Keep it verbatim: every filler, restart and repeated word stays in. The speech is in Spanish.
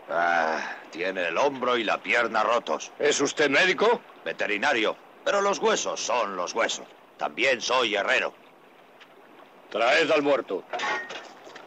Ah, tiene el hombro y la pierna rotos. ¿Es usted médico? Veterinario. Pero los huesos son los huesos. También soy herrero. Traed al muerto.